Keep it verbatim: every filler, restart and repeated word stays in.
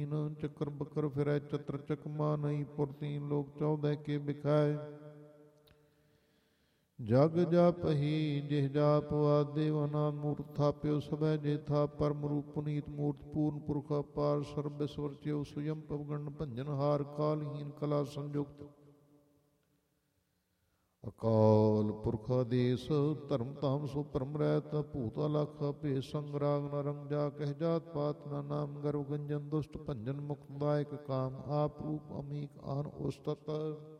ਚੱਕਰ ਬੱਕਰ ਫਿਰੈ ਚਤਰ ਚਕਮਾ ਨਹੀਂ ਪੁਰਤੀਨ ਲੋਕ ਚੌਦਹ ਕੇ ਬਿਖਾਏ ਜਗ ਜਾਪਹੀ ਜਿਹ ਜਾਪ ਆਦੇਵਨਾ ਮੂਰਤ ਥਾਪਿਓ ਸਭੈ ਜੇ ਥਾ ਪਰਮ ਰੂਪ ਪੁਨੀਤ ਮੂਰਤ ਪੂਰਨ ਪੁਰਖ ਅਪਾਰ ਸਰਬ ਸਵਰਚਿਓ ਸੁਯਮ ਪਵਗਣ ਭੰਜਨ ਹਾਰ ਕਾਲਹੀਨ ਕਲਾ ਸੰਯੁਕਤ ਅਕਾਲ ਪੁਰਖ ਆਦੇਸ ਧਰਮ ਧਾਮ ਸੋ ਪਰਮ ਰਹਿਤ ਭੂਤ ਅਲਖ ਭੇ ਸੰਗ ਰਾਗ ਨ ਰੰਗ ਜਾ ਕਹਿ ਜਾਤ ਪਾਤ ਨ ਨਾਮ ਗਰਵ ਗੰਜਨ ਦੁਸ਼ਟ ਭੰਜਨ ਮੁਕਤ ਦਾਇਕ ਕਾਮ ਆਪ ਰੂਪ ਅਮੀਕ ਆਨ ਉਸਤਤ